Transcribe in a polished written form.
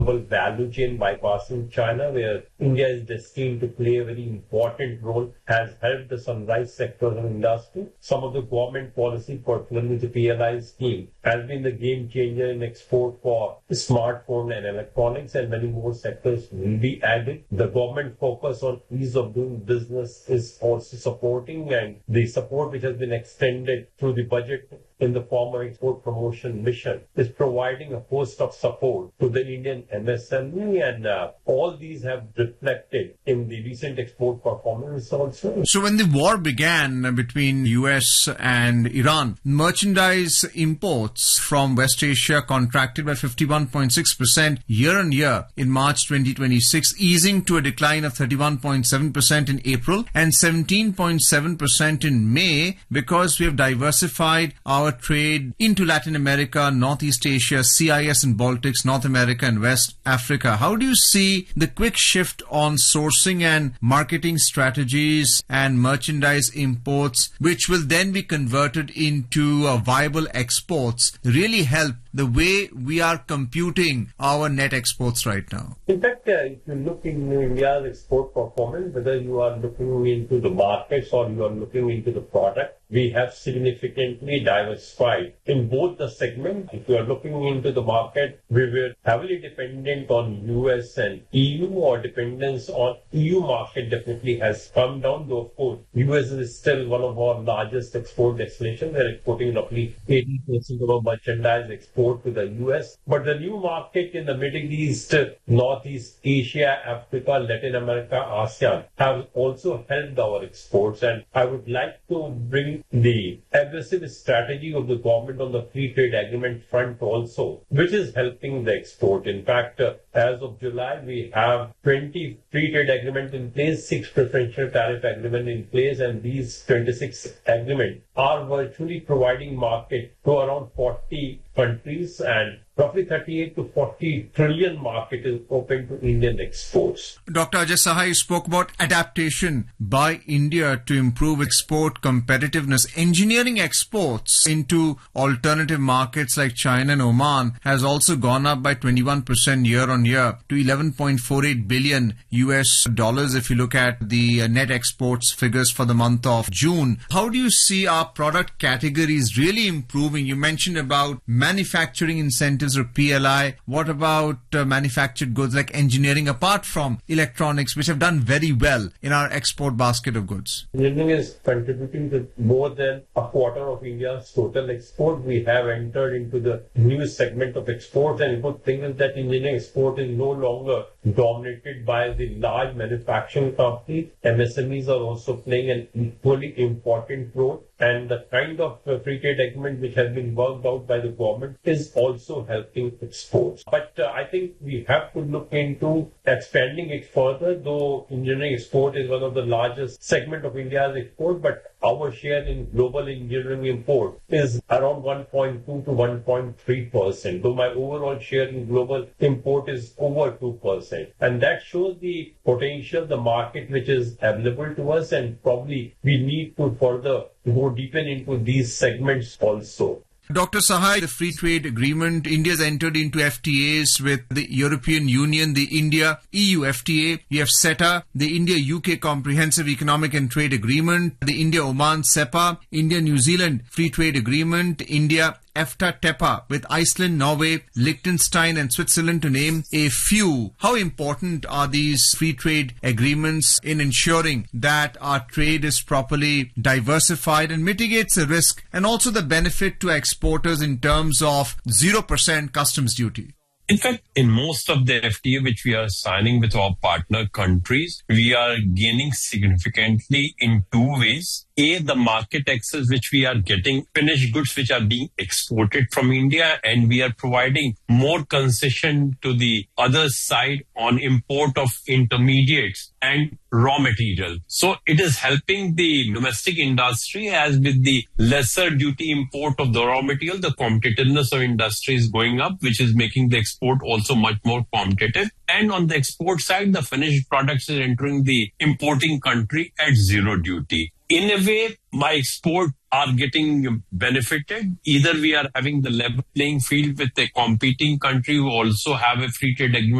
value chain bypassing China, where India is destined to play a very important role, has helped the sunrise sector and industry. Some of the government policy, particularly the PLI scheme, has been the game changer in export for smartphone and electronics, and many more sectors will be added. The government focus on ease of doing business is also supporting, and the support which has been extended through the budget in the form of export promotion mission is providing a host of support to the Indian MSME, and all these have reflected in the recent export performance also. So when the war began between US and Iran, merchandise imports from West Asia contracted by 51.6% year on year in March 2026, easing to a decline of 31.7% in April and 17.7% in May, because we have diversified our trade into Latin America, Northeast Asia, CIS and Baltics, North America and West Africa. How do you see the quick shift on sourcing and marketing strategies and merchandise imports, which will then be converted into viable exports, really help the way we are computing our net exports right now? In fact, if you look into India's export performance, whether you are looking into the markets or you are looking into the product, we have significantly diversified in both the segments. If you are looking into the market, we were heavily dependent on US and EU, or dependence on EU market definitely has come down, though of course US is still one of our largest export destinations. We're exporting roughly 80% of our merchandise export to the US. But the new market in the Middle East, Northeast Asia, Africa, Latin America, ASEAN have also helped our exports. And I would like to bring the aggressive strategy of the government on the free trade agreement front also, which is helping the export. In fact, as of July, we have 20 free trade agreements in place, 6 preferential tariff agreements in place, and these 26 agreements are virtually providing market to around 40 countries, and roughly 38 to 40 trillion market is open to Indian exports. Dr. Ajay Sahai spoke about adaptation by India to improve export competitiveness. Engineering exports into alternative markets like China and Oman has also gone up by 21% year on year to $11.48 billion US if you look at the net exports figures for the month of June. How do you see our product categories really improving? You mentioned about manufacturing incentives or PLI. What about manufactured goods like engineering, apart from electronics, which have done very well in our export basket of goods? Engineering is contributing to more than a quarter of India's total export. We have entered into the new segment of exports, and the good thing is that engineering export is no longer dominated by the large manufacturing companies. MSMEs are also playing an equally important role, and the kind of free trade agreement which has been worked out by the government is also helping exports. But I think we have to look into expanding it further, though engineering export is one of the largest segment of India's export, but our share in global engineering import is around 1.2 to 1.3%, though my overall share in global import is over 2%. And that shows the potential, the market which is available to us, and probably we need to further go deeper into these segments also. Dr. Sahai, the free trade agreement, India's entered into FTAs with the European Union, the India-EU FTA. We have CETA, the India-UK Comprehensive Economic and Trade Agreement, the India-Oman CEPA, India-New Zealand Free Trade Agreement, India EFTA-TEPA with Iceland, Norway, Liechtenstein and Switzerland, to name a few. How important are these free trade agreements in ensuring that our trade is properly diversified and mitigates the risk and also the benefit to exporters in terms of 0% customs duty? In fact, in most of the FTA which we are signing with our partner countries, we are gaining significantly in two ways. A, the market access which we are getting, finished goods which are being exported from India, and we are providing more concession to the other side on import of intermediates and raw material. So it is helping the domestic industry, as with the lesser duty import of the raw material, the competitiveness of industry is going up, which is making the export also much more competitive. And on the export side, the finished products is entering the importing country at zero duty. In a way, my export are getting benefited. Either we are having the level playing field with a competing country who also have a free trade agreement